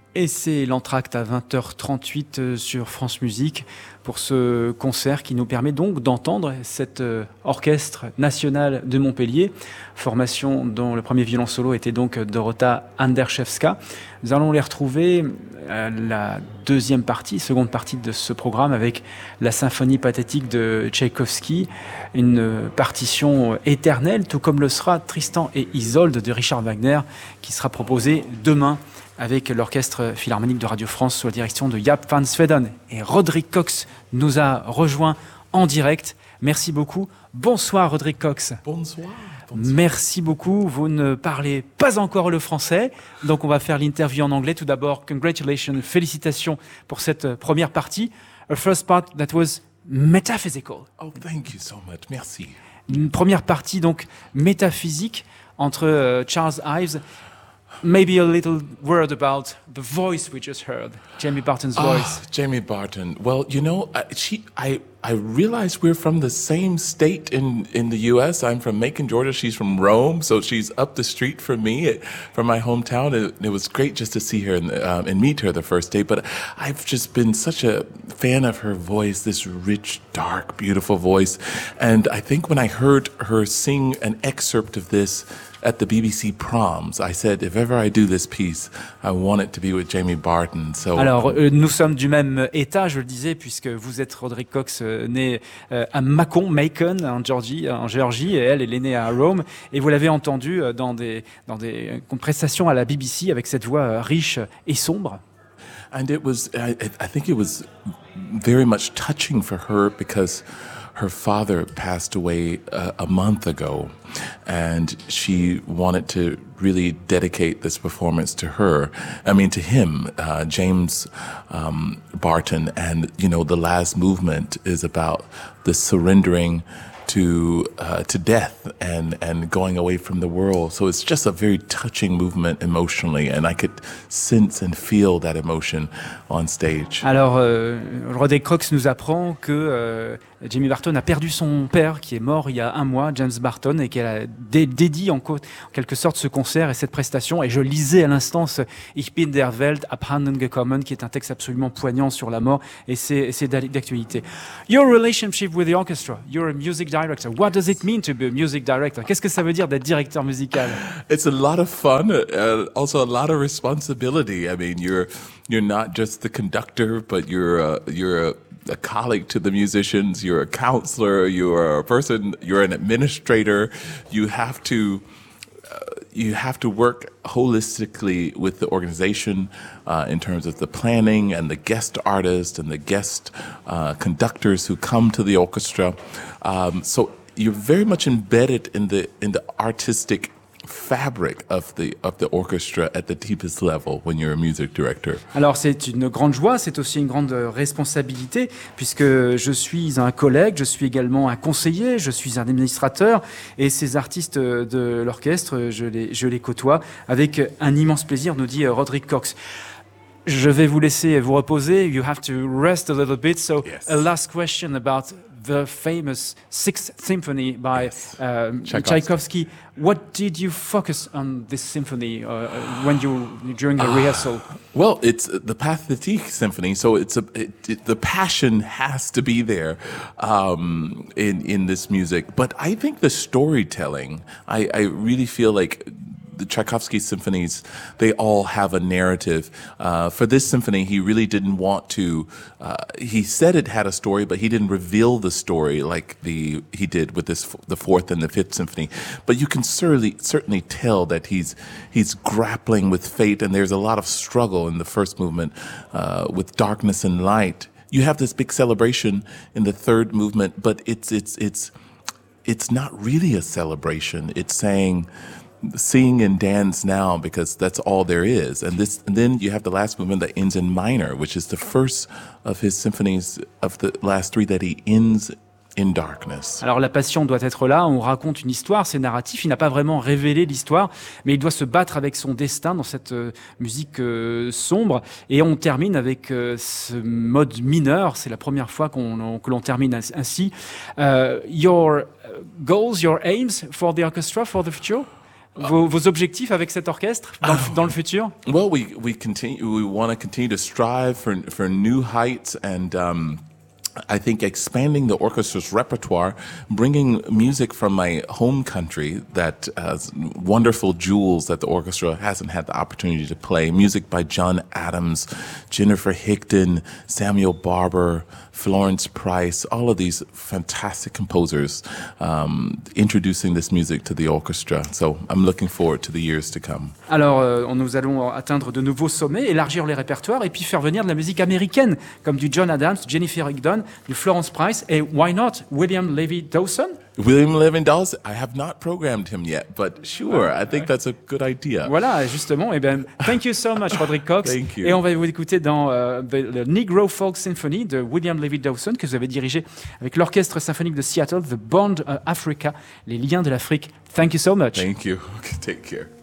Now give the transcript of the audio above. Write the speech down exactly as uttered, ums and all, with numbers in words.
Et c'est l'entracte à vingt heures trente-huit sur France Musique pour ce concert qui nous permet donc d'entendre cet euh, orchestre national de Montpellier, formation dont le premier violon solo était donc Dorota Anderszewska. Nous allons les retrouver à la deuxième partie, seconde partie de ce programme avec la symphonie pathétique de Tchaïkovski, une partition éternelle, tout comme le sera Tristan et Isolde de Richard Wagner, qui sera proposé demain avec l'Orchestre Philharmonique de Radio France sous la direction de Jaap van Zweden. Et Roderick Cox nous a rejoint en direct. Merci beaucoup. Bonsoir Roderick Cox. Bonsoir. Bonsoir. Merci beaucoup. Vous ne parlez pas encore le français, donc on va faire l'interview en anglais. Tout d'abord, congratulations, félicitations pour cette première partie. A first part that was metaphysical. Oh, thank you so much. Merci. Une première partie donc métaphysique entre uh, Charles Ives. Maybe a little word about the voice we just heard, Jamie Barton's voice. Oh, Jamie Barton. Well, you know, I, she, I, I realized we're from the same state in, in the U S. I'm from Macon, Georgia. She's from Rome, so she's up the street from me, from my hometown. It, it was great just to see her and, um, and meet her the first day. But I've just been such a fan of her voice, this rich, dark, beautiful voice. And I think when I heard her sing an excerpt of this at the B B C Proms, I said, if ever I do this piece, I want it to be with Jamie Barton. So, Alors, euh, nous sommes du même état, je le disais, puisque vous êtes Roderick Cox, euh, né euh, à Macon, Macon, en Géorgie, en Géorgie, et elle, elle est née à Rome. Et vous l'avez entendu euh, dans des dans des prestations à la B B C avec cette voix euh, riche et sombre. And it was, I, I think it was very much touching for her because her father passed away uh, a month ago, and she wanted to really dedicate this performance to her. I mean, to him, uh, James um, Barton. And, you know, the last movement is about the surrendering to uh, to death and, and going away from the world. So it's just a very touching movement emotionally, and I could sense and feel that emotion on stage. Alors, euh, Roderick Cox nous apprend que euh, Jamie Barton a perdu son père, qui est mort il y a un mois, James Barton, et qu'elle a dé- dédié en, co- en quelque sorte ce concert et cette prestation. Et je lisais à l'instant ce Ich bin der Welt abhanden gekommen, qui est un texte absolument poignant sur la mort, et c'est, et c'est d'actualité. Your relationship with the orchestra, you're a music director. What does it mean to be a music director? Qu'est-ce que ça veut dire d'être directeur musical? It's a lot of fun, uh, also a lot of responsibility. I mean, you're you're not just the conductor, but you're a, you're a, a colleague to the musicians. You're a counselor. You're a person. You're an administrator. You have to. Uh, you have to work holistically with the organization uh, in terms of the planning and the guest artists and the guest uh, conductors who come to the orchestra. Um, so you're very much embedded in the in the artistic fabric of the of the orchestra at the deepest level when you're a music director. Alors c'est une grande joie, c'est aussi une grande responsabilité, puisque je suis un collègue, je suis également un conseiller, je suis un administrateur, et ces artistes de l'orchestre, je les, je les côtoie avec un immense plaisir, nous dit Roderick Cox. Je vais vous laisser vous reposer. You have to rest a little bit. So Yes. a last question about the famous Sixth Symphony by Yes. um, Tchaikovsky. Tchaikovsky. What did you focus on this symphony uh, when you during the rehearsal? Well, it's the Pathétique Symphony, so it's a it, it, the passion has to be there um, in in this music. But I think the storytelling, I, I really feel like the Tchaikovsky symphonies, they all have a narrative. Uh, for this symphony, he really didn't want to. Uh, he said it had a story, but he didn't reveal the story like the he did with this the fourth and the fifth symphony. But you can certainly certainly tell that he's he's grappling with fate, and there's a lot of struggle in the first movement uh, with darkness and light. You have this big celebration in the third movement, but it's it's it's it's not really a celebration. It's saying, sing and dance now, because that's all there is. And this, and then you have the last movement that ends in minor, which is the first of his symphonies of the last three that he ends in darkness. Alors la passion doit être là, on raconte une histoire, c'est narratif, il n'a pas vraiment révélé l'histoire, mais il doit se battre avec son destin dans cette euh, musique euh, sombre, et on termine avec euh, ce mode mineur, c'est la première fois qu'on, on, que l'on termine ainsi. Uh, your goals, your aims for the orchestra, for the future? vos, vos objectifs avec cet orchestre dans, le, dans le futur? Well, we we continue. We want to continue to strive for for new heights, and um, I think expanding the orchestra's repertoire, bringing music from my home country that has wonderful jewels that the orchestra hasn't had the opportunity to play. Music by John Adams, Jennifer Higdon, Samuel Barber, Florence Price, all of these fantastic composers um, introducing this music to the orchestra. So I'm looking forward to the years to come. Alors, euh, nous allons atteindre de nouveaux sommets, élargir les répertoires et puis faire venir de la musique américaine, comme du John Adams, Jennifer Higdon, du Florence Price et why not William Levy Dawson? William Levy Dawson, I have not programmed him yet, but sure, I think that's a good idea. Voilà, justement. Eh ben, thank you so much, Roderick Cox. Thank you. Et on va vous écouter dans euh, the, the Negro Folk Symphony de William Levy Dawson, que vous avez dirigé avec l'Orchestre symphonique de Seattle, The Bond of Africa, les liens de l'Afrique. Thank you so much. Thank you. Okay, take care.